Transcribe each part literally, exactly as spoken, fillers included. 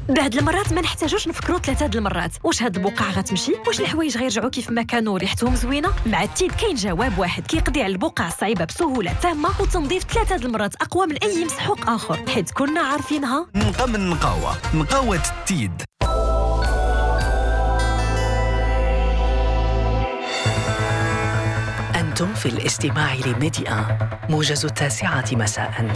بعد المرات ما نحتاجوش نفكروا ثلاثه د المرات واش هاد البقعه غتمشي، واش الحوايج غيرجعوا كيف ما كانوا وريحتهم زوينه. مع التيد كاين جواب واحد كيقضي على البقع الصعيبه بسهوله تامه وتنظيف ثلاثه د المرات اقوى من اي مسحوق اخر، حيت كنا عارفينها. نقا من نقاوه نقاوه التيد. أنتم في الاستماع لميديا موجز التاسعة مساء.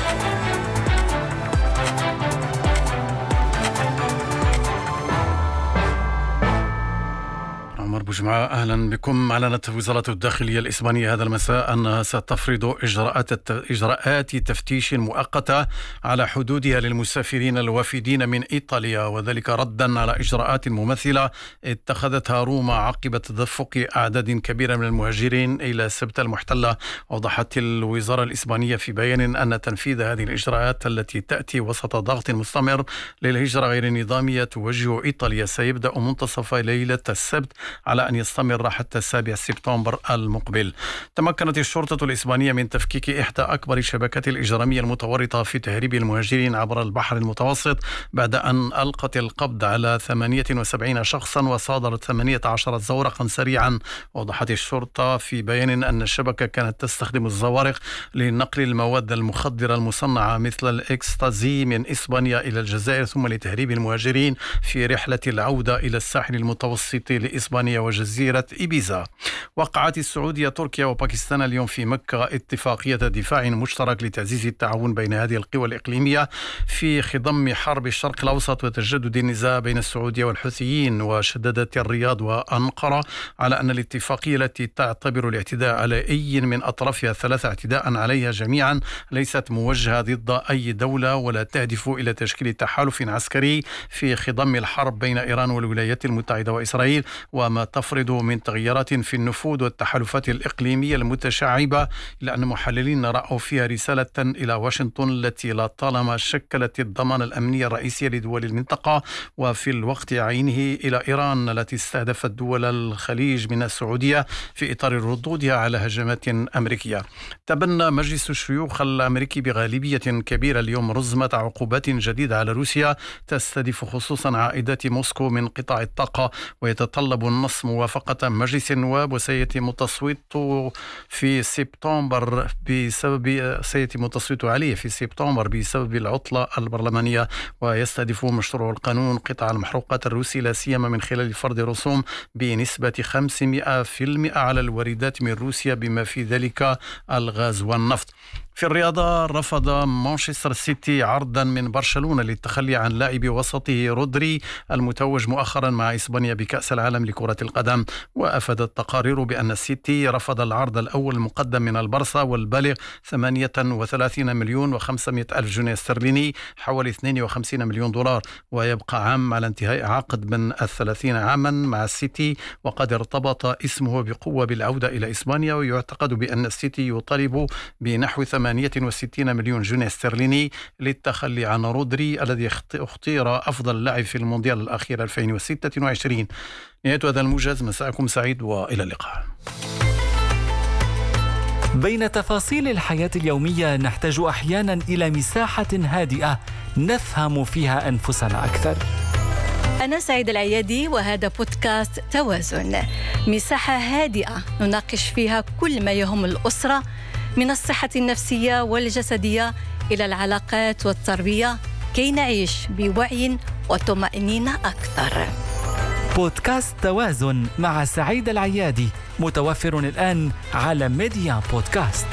عمر بوجمعة، أهلا بكم. أعلنت وزارة الداخلية الإسبانية هذا المساء أنها ستفرض إجراءات إجراءات تفتيش مؤقتة على حدودها للمسافرين الوافدين من إيطاليا، وذلك ردا على إجراءات مماثلة اتخذتها روما عقب تدفق أعداد كبيرة من المهاجرين إلى سبتة المحتلة. أوضحت الوزارة الإسبانية في بيان أن تنفيذ هذه الإجراءات التي تأتي وسط ضغط مستمر للهجرة غير النظامية توجه إيطاليا سيبدأ منتصف ليلة السبت على أن يستمر حتى السابع سبتمبر المقبل. تمكنت الشرطة الإسبانية من تفكيك إحدى أكبر الشبكات الإجرامية المتورطة في تهريب المهاجرين عبر البحر المتوسط بعد أن ألقت القبض على ثمانية وسبعين شخصا وصادرت ثمانية عشر زورقا سريعا. وضحت الشرطة في بيان أن الشبكة كانت تستخدم الزوارق لنقل المواد المخدرة المصنعة مثل الإكستازي من إسبانيا إلى الجزائر، ثم لتهريب المهاجرين في رحلة العودة إلى الساحل المتوسط لإسبانيا وجزيرة إيبيزا. وقعت السعودية تركيا وباكستان اليوم في مكة اتفاقية دفاع مشترك لتعزيز التعاون بين هذه القوى الإقليمية في خضم حرب الشرق الأوسط وتجدد النزاع بين السعودية والحوثيين. وشددت الرياض وأنقرة على أن الاتفاقية التي تعتبر الاعتداء على أي من أطرافها الثلاثة اعتداء عليها جميعا ليست موجهة ضد أي دولة ولا تهدف إلى تشكيل تحالف عسكري في خضم الحرب بين إيران والولايات المتحدة وإسرائيل، وما تفرض من تغييرات في النفوذ والتحالفات الإقليمية المتشعبة، إلا أن محللين رأوا فيها رسالة إلى واشنطن التي لطالما شكلت الضمان الأمني الرئيسي لدول المنطقة، وفي الوقت عينه إلى إيران التي استهدفت دول الخليج من السعودية في إطار ردودها على هجمات أمريكية. تبنى مجلس الشيوخ الأمريكي بغالبية كبيرة اليوم رزمة عقوبات جديدة على روسيا تستهدف خصوصا عائدات موسكو من قطاع الطاقة، ويتطلب النص موافقة مجلس النواب، وسيتم التصويت في سبتمبر بسبب سيتم التصويت عليه في سبتمبر بسبب العطلة البرلمانية. ويستهدف مشروع القانون قطاع المحروقات الروسي لا سيما من خلال فرض رسوم بنسبة خمسمائة بالمئة على الواردات من روسيا بما في ذلك الغاز والنفط. في الرياضة، رفض مانشستر سيتي عرضا من برشلونة للتخلي عن لاعب وسطه رودري المتوج مؤخرا مع إسبانيا بكأس العالم لكرة القدم. وأفادت تقارير بأن السيتي رفض العرض الأول المقدم من البرصا والبالغ ثمانية وثلاثين مليون وخمسمائة ألف جنيه استرليني حوالي اثنين وخمسين مليون دولار، ويبقى عام على انتهاء عقد من الثلاثين عاما مع السيتي، وقد ارتبط اسمه بقوة بالعودة إلى إسبانيا. ويعتقد بأن السيتي يطالب بنحو ثمانية وستين مليون جنيه استرليني للتخلي عن رودري الذي اختير أفضل لاعب في المونديال الأخير ألفين وستة وعشرين. نهاية هذا الموجز، مساءكم سعيد وإلى اللقاء. بين تفاصيل الحياة اليومية نحتاج أحيانا إلى مساحة هادئة نفهم فيها أنفسنا أكثر. أنا سعيد العيادي وهذا بودكاست توازن، مساحة هادئة نناقش فيها كل ما يهم الأسرة من الصحة النفسية والجسدية إلى العلاقات والتربية كي نعيش بوعي وطمأنينة أكثر. بودكاست توازن مع سعيد العيادي متوفر الآن على ميديا بودكاست.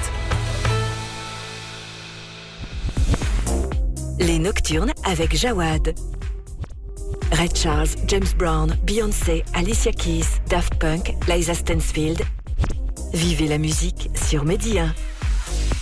Les Nocturnes avec Jawad. Ray Charles, James Brown, Beyoncé, Alicia Keys, Daft Punk, Liza Stansfield. Vivez la musique sur Média.